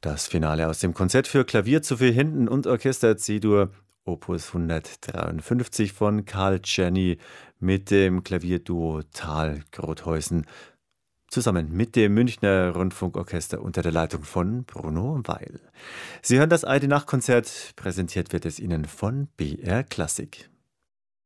Das Finale aus dem Konzert für Klavier zu vier Händen und Orchester C-Dur, Opus 153 von Carl Czerny mit dem Klavierduo Thalgrotheusen zusammen mit dem Münchner Rundfunkorchester unter der Leitung von Bruno Weil. Sie hören das Alte Nacht-Konzert, präsentiert wird es Ihnen von BR Klassik.